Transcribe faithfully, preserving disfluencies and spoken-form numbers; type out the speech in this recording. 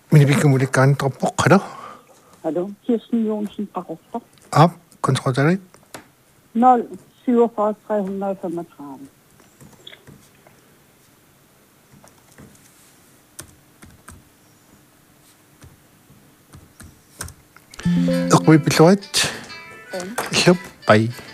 Men vi kan ikke gerne droppe på, hallo? Hallo, Kirsten Jonsen fra Ruster. Op, kontrol til det. nul syvogfyrre tre hundrede femogtredive. Og vi bliver et. Så, bye.